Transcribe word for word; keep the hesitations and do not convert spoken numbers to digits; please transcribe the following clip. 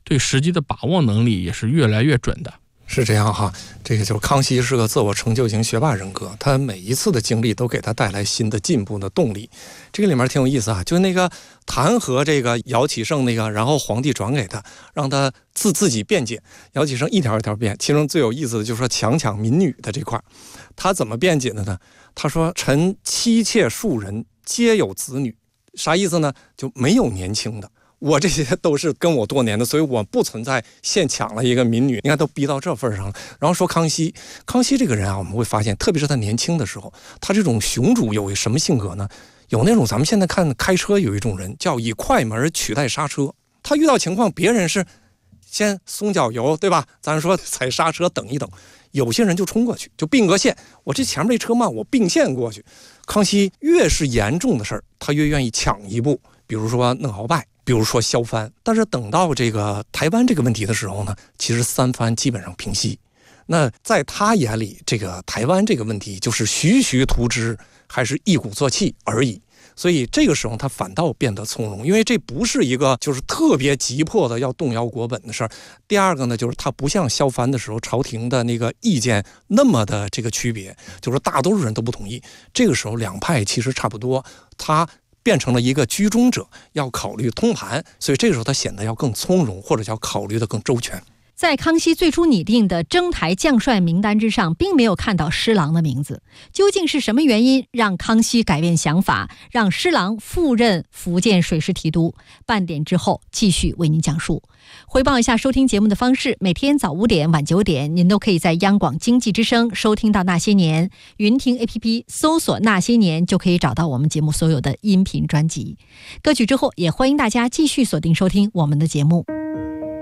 对时机的把握能力也是越来越准的。 是这样哈，这个就是康熙是个自我成就型学霸人格，他每一次的经历都给他带来新的进步的动力。这个里面挺有意思啊，就那个弹劾这个姚启圣那个，然后皇帝转给他，让他自自己辩解。姚启圣一条一条辩，其中最有意思的就是说强抢民女的这块，他怎么辩解的呢？他说：“臣妻妾数人，皆有子女。”啥意思呢？就没有年轻的。我这些都是跟我多年的，所以我不存在现抢了一个民女，你看都逼到这份上了。然后说康熙，康熙这个人啊，我们会发现，特别是他年轻的时候，他这种雄主有什么性格呢？有那种咱们现在看开车有一种人叫以快门取代刹车，他遇到情况，别人是先松脚油，对吧？咱说踩刹车等一等，有些人就冲过去，就并个线，我这前面这车慢，我并线过去。康熙越是严重的事儿，他越愿意抢一步，比如说弄鳌拜。比如说削藩，但是等到这个台湾这个问题的时候呢，其实三藩基本上平息。那在他眼里，这个台湾这个问题就是徐徐图之，还是一鼓作气而已。所以这个时候他反倒变得从容，因为这不是一个就是特别急迫的要动摇国本的事儿。第二个呢，就是他不像削藩的时候朝廷的那个意见那么的这个区别，就是大多数人都不同意。这个时候两派其实差不多，他变成了一个居中者，要考虑通盘，所以这个时候他显得要更从容，或者要考虑的更周全。 在康熙最初拟定的征台将帅名单之上，并没有看到施琅的名字。究竟是什么原因让康熙改变想法，让施琅复任福建水师提督？半点之后继续为您讲述。回报一下收听节目的方式，每天早五点晚九点您都可以在央广经济之声收听到那些年，云听 A P P 搜索那些年就可以找到我们节目所有的音频专辑。歌曲之后也欢迎大家继续锁定收听我们的节目。